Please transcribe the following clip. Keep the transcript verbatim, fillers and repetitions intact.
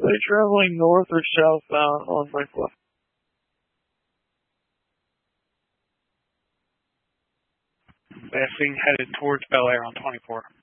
they traveling north or southbound on my left? Passing headed towards Bel Air on twenty-four.